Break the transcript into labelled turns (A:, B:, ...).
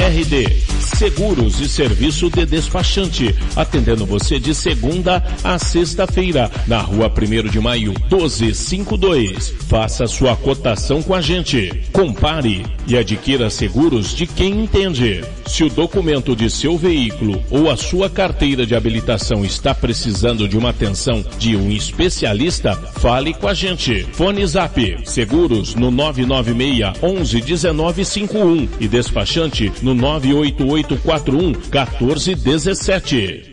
A: RD Seguros e Serviço de Despachante, atendendo você de segunda a sexta-feira, na Rua 1º de Maio, 1252. Faça sua cotação com a gente. Compare e adquira seguros de quem entende. Se o documento de seu veículo ou a sua carteira de habilitação está precisando de uma atenção de um especialista, fale com a gente. Fone Zap Seguros no 996 11 19 51 e despachante no 98841 1417.